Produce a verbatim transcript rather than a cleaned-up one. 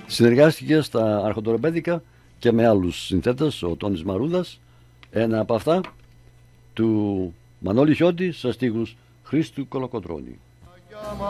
Συνεργάστηκε στα αρχοντορεμπέδικα και με άλλους συνθέτες, ο Τόνης Μαρούδας, ένα από αυτά του Μανώλη Χιώτη σε στίχους Χρήστου Κολοκοτρώνη.